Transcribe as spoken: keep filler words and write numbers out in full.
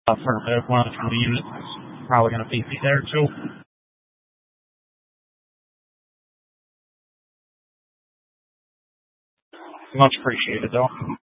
affirmative. One of the twenty units is probably going to beat me there too. Much appreciated, though.